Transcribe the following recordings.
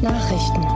Nachrichten.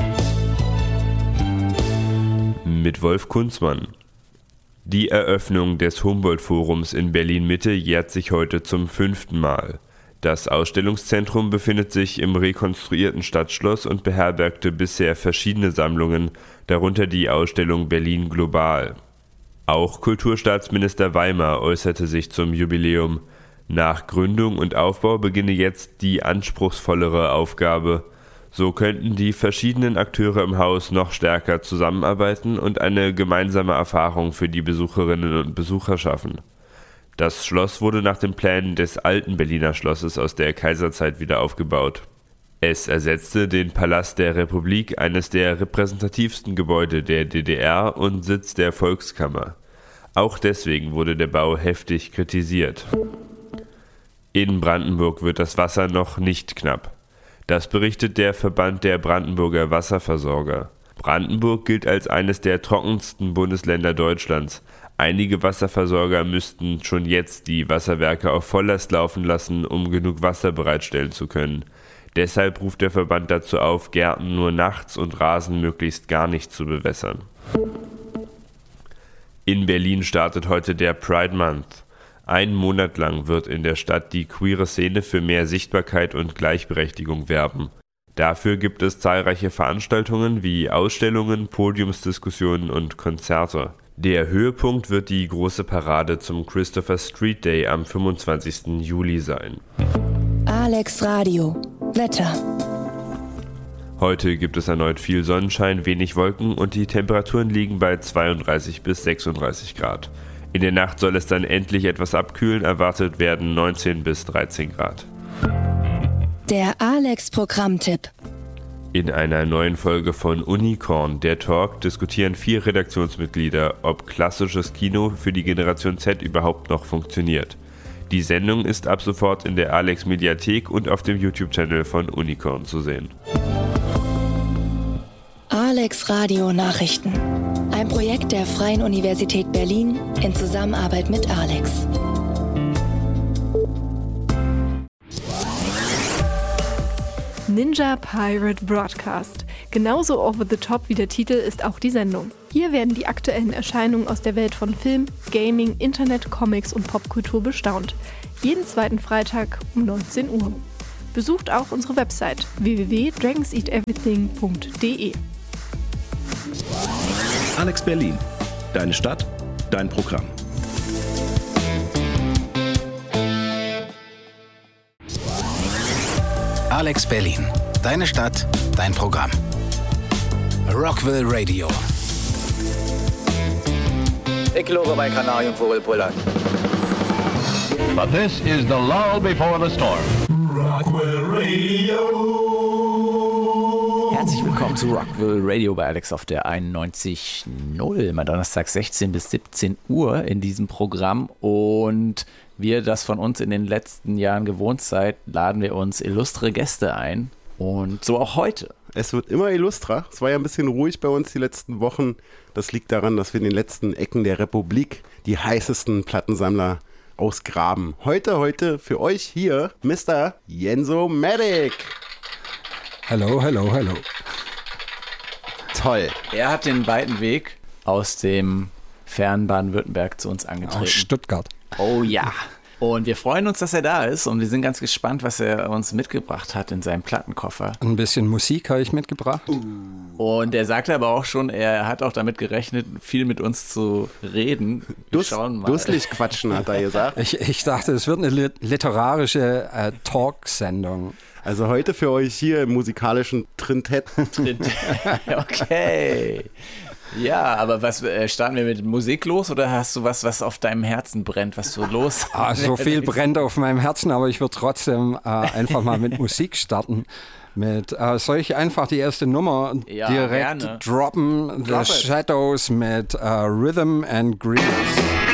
Mit Wolf Kunzmann. Die Eröffnung des Humboldt-Forums in Berlin-Mitte jährt sich heute zum 5. Mal. Das Ausstellungszentrum befindet sich im rekonstruierten Stadtschloss und beherbergte bisher verschiedene Sammlungen, darunter die Ausstellung Berlin Global. Auch Kulturstaatsminister Weimar äußerte sich zum Jubiläum. Nach Gründung und Aufbau beginne jetzt die anspruchsvollere Aufgabe. So könnten die verschiedenen Akteure im Haus noch stärker zusammenarbeiten und eine gemeinsame Erfahrung für die Besucherinnen und Besucher schaffen. Das Schloss wurde nach den Plänen des alten Berliner Schlosses aus der Kaiserzeit wieder aufgebaut. Es ersetzte den Palast der Republik, eines der repräsentativsten Gebäude der DDR und Sitz der Volkskammer. Auch deswegen wurde der Bau heftig kritisiert. In Brandenburg wird das Wasser noch nicht knapp. Das berichtet der Verband der Brandenburger Wasserversorger. Brandenburg gilt als eines der trockensten Bundesländer Deutschlands. Einige Wasserversorger müssten schon jetzt die Wasserwerke auf Volllast laufen lassen, um genug Wasser bereitstellen zu können. Deshalb ruft der Verband dazu auf, Gärten nur nachts und Rasen möglichst gar nicht zu bewässern. In Berlin startet heute der Pride Month. Einen Monat lang wird in der Stadt die queere Szene für mehr Sichtbarkeit und Gleichberechtigung werben. Dafür gibt es zahlreiche Veranstaltungen wie Ausstellungen, Podiumsdiskussionen und Konzerte. Der Höhepunkt wird die große Parade zum Christopher Street Day am 25. Juli sein. Alex Radio. Wetter. Heute gibt es erneut viel Sonnenschein, wenig Wolken und die Temperaturen liegen bei 32 bis 36 Grad. In der Nacht soll es dann endlich etwas abkühlen, erwartet werden 19 bis 13 Grad. Der Alex-Programmtipp. In einer neuen Folge von Unicorn, der Talk, diskutieren 4 Redaktionsmitglieder, ob klassisches Kino für die Generation Z überhaupt noch funktioniert. Die Sendung ist ab sofort in der Alex-Mediathek und auf dem YouTube-Channel von Unicorn zu sehen. Alex Radio Nachrichten. Ein Projekt der Freien Universität Berlin in Zusammenarbeit mit Alex. Ninja Pirate Broadcast. Genauso over the top wie der Titel ist auch die Sendung. Hier werden die aktuellen Erscheinungen aus der Welt von Film, Gaming, Internet, Comics und Popkultur bestaunt. Jeden zweiten Freitag um 19 Uhr. Besucht auch unsere Website www.dragonseateverything.de. Alex Berlin. Deine Stadt, dein Programm. Alex Berlin. Deine Stadt, dein Programm. Rockville Radio. Ich lobe bei Kanarienvogelpullern. But this is the lull before the storm. Rockville Radio. Herzlich willkommen zu Rockville Radio bei Alex auf der 91.0, immer Donnerstag 16 bis 17 Uhr in diesem Programm. Und wie ihr das von uns in den letzten Jahren gewohnt seid, laden wir uns illustre Gäste ein. Und so auch heute. Es wird immer illustrer. Es war ja ein bisschen ruhig bei uns die letzten Wochen. Das liegt daran, dass wir in den letzten Ecken der Republik die heißesten Plattensammler ausgraben. Heute für euch hier Mr. Jenso-Matic. Hallo. Toll. Er hat den weiten Weg aus dem fernen Baden-Württemberg zu uns angetreten. Aus Stuttgart. Oh ja. Und wir freuen uns, dass er da ist und wir sind ganz gespannt, was er uns mitgebracht hat in seinem Plattenkoffer. Ein bisschen Musik habe ich mitgebracht. Und er sagte aber auch schon, er hat auch damit gerechnet, viel mit uns zu reden. Wir schauen mal. Dusselig quatschen, hat er gesagt. Ich dachte, es wird eine literarische Talksendung. Also heute für euch hier im musikalischen Trintett. Okay. Ja, aber was starten wir mit Musik los oder hast du was auf deinem Herzen brennt, was du los? So viel brennt auf meinem Herzen, aber ich würde trotzdem einfach mal mit Musik starten. Soll ich einfach die erste Nummer direkt gerne droppen? The Shadows mit Rhythm and Greenness.